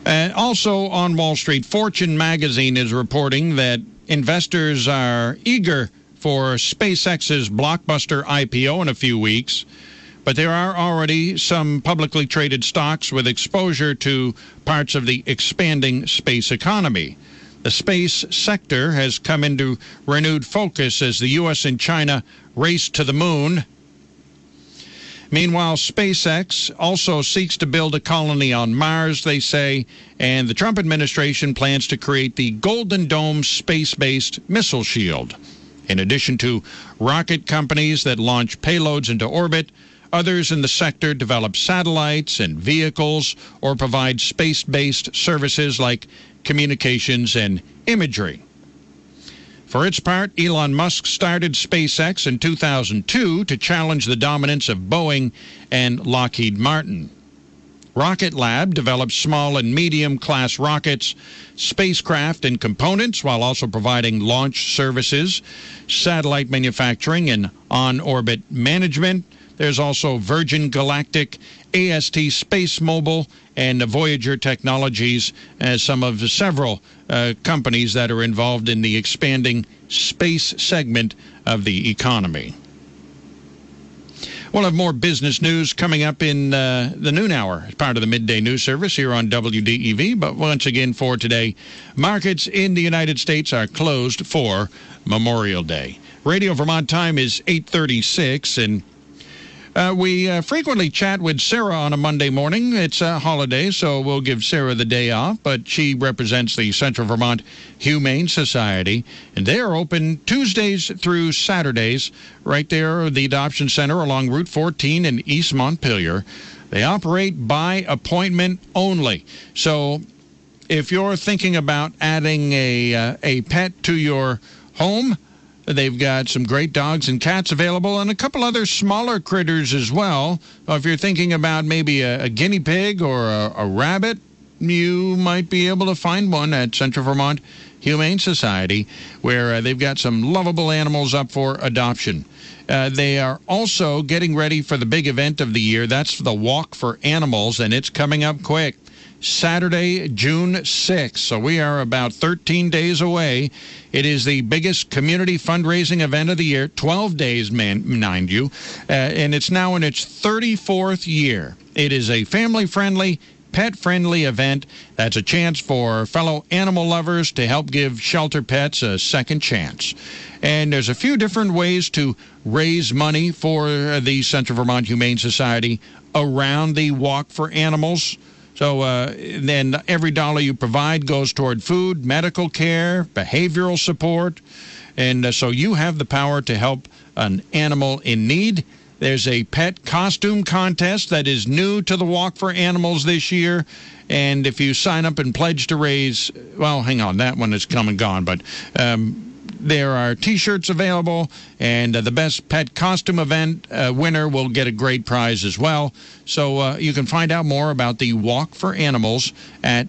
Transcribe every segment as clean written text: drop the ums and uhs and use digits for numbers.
And also on Wall Street, Fortune magazine is reporting that investors are eager for SpaceX's blockbuster IPO in a few weeks, but there are already some publicly traded stocks with exposure to parts of the expanding space economy. The space sector has come into renewed focus as the U.S. and China race to the moon. Meanwhile, SpaceX also seeks to build a colony on Mars, they say, and the Trump administration plans to create the Golden Dome space-based missile shield. In addition to rocket companies that launch payloads into orbit, others in the sector develop satellites and vehicles or provide space-based services like communications and imagery. For its part, Elon Musk started SpaceX in 2002 to challenge the dominance of Boeing and Lockheed Martin. Rocket Lab develops small and medium-class rockets, spacecraft, and components, while also providing launch services, satellite manufacturing, and on-orbit management. There's also Virgin Galactic, AST Space Mobile, and Voyager Technologies as some of the several companies that are involved in the expanding space segment of the economy. We'll have more business news coming up in the noon hour as part of the midday news service here on WDEV. But once again for today, markets in the United States are closed for Memorial Day. Radio Vermont time is 8:36, and we frequently chat with Sarah on a Monday morning. It's a holiday, so we'll give Sarah the day off, but she represents the Central Vermont Humane Society, and they are open Tuesdays through Saturdays right there at the Adoption Center along Route 14 in East Montpelier. They operate by appointment only. So if you're thinking about adding a pet to your home, they've got some great dogs and cats available and a couple other smaller critters as well. If you're thinking about maybe a guinea pig or a rabbit, you might be able to find one at Central Vermont Humane Society, where they've got some lovable animals up for adoption. They are also getting ready for the big event of the year. That's the Walk for Animals, and it's coming up quick. Saturday, June 6th. So we are about 13 days away. It is the biggest community fundraising event of the year, 12 days, mind you, and it's now in its 34th year. It is a family-friendly, pet-friendly event. That's a chance for fellow animal lovers to help give shelter pets a second chance. And there's a few different ways to raise money for the Central Vermont Humane Society around the Walk for Animals. So then every dollar you provide goes toward food, medical care, behavioral support, and so you have the power to help an animal in need. There's a pet costume contest that is new to the Walk for Animals this year, and if you sign up and pledge to raise, well, hang on, that one is come and gone, but there are T-shirts available, and the best pet costume event winner will get a great prize as well. So you can find out more about the Walk for Animals at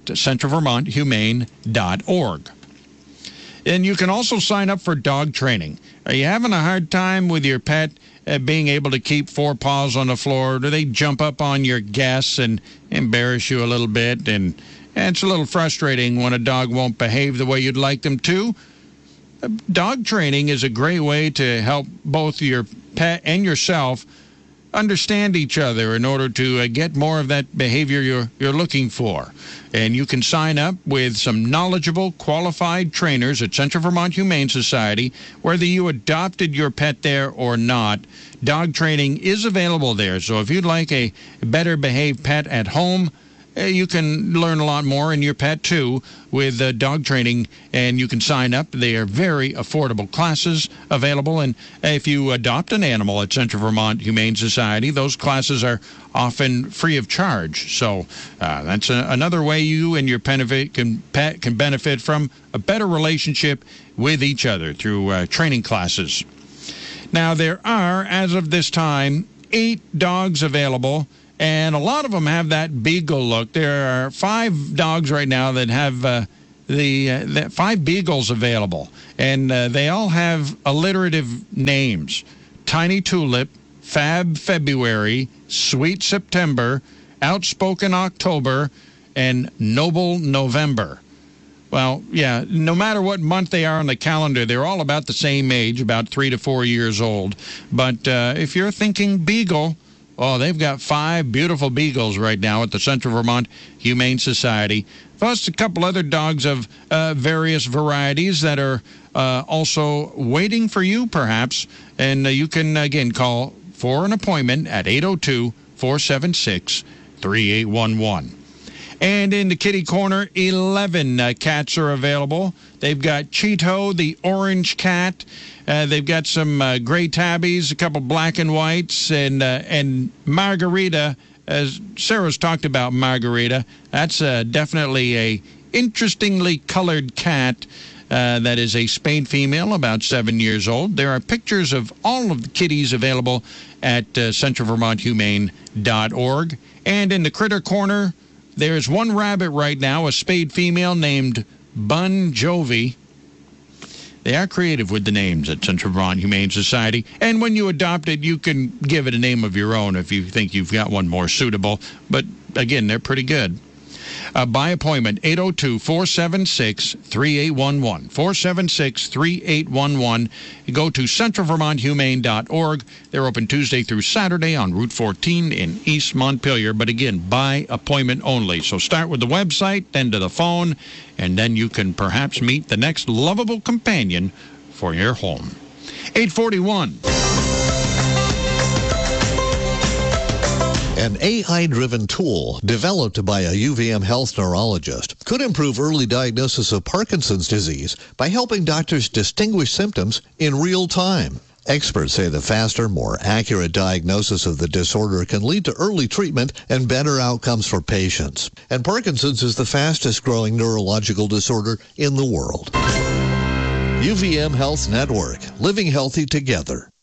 centralvermonthumane.org. And you can also sign up for dog training. Are you having a hard time with your pet being able to keep four paws on the floor? Do they jump up on your guests and embarrass you a little bit? And it's a little frustrating when a dog won't behave the way you'd like them to. Dog training is a great way to help both your pet and yourself understand each other in order to get more of that behavior you're looking for. And you can sign up with some knowledgeable, qualified trainers at Central Vermont Humane Society, whether you adopted your pet there or not. Dog training is available there. So if you'd like a better behaved pet at home, you can learn a lot more in your pet, too, with dog training, and you can sign up. They are very affordable classes available, and if you adopt an animal at Central Vermont Humane Society, those classes are often free of charge. So that's another way you and your pet can benefit from a better relationship with each other through training classes. Now, there are, as of this time, 8 dogs available, and a lot of them have that beagle look. There are 5 dogs right now that have the 5 beagles available, and they all have alliterative names: Tiny Tulip, Fab February, Sweet September, Outspoken October, and Noble November. Well, yeah, no matter what month they are on the calendar, they're all about the same age, about 3 to 4 years old. But if you're thinking beagle, oh, they've got 5 beautiful beagles right now at the Central Vermont Humane Society, plus a couple other dogs of various varieties that are also waiting for you, perhaps. And you can, again, call for an appointment at 802-476-3811. And in the kitty corner, 11 cats are available. They've got Cheeto, the orange cat. They've got some gray tabbies, a couple black and whites, and Margarita. As Sarah's talked about Margarita, that's definitely a interestingly colored cat that is a spayed female, about 7 years old. There are pictures of all of the kitties available at centralvermonthumane.org. And in the critter corner, there's one rabbit right now, a spayed female named Bon Jovi. They are creative with the names at Central Vermont Humane Society. And when you adopt it, you can give it a name of your own if you think you've got one more suitable. But, again, they're pretty good. By appointment, 802-476-3811. 476-3811. Go to centralvermonthumane.org. They're open Tuesday through Saturday on Route 14 in East Montpelier. But again, by appointment only. So start with the website, then to the phone, and then you can perhaps meet the next lovable companion for your home. 841. An AI-driven tool developed by a UVM health neurologist could improve early diagnosis of Parkinson's disease by helping doctors distinguish symptoms in real time. Experts say the faster, more accurate diagnosis of the disorder can lead to early treatment and better outcomes for patients. And Parkinson's is the fastest-growing neurological disorder in the world. UVM Health Network, living healthy together.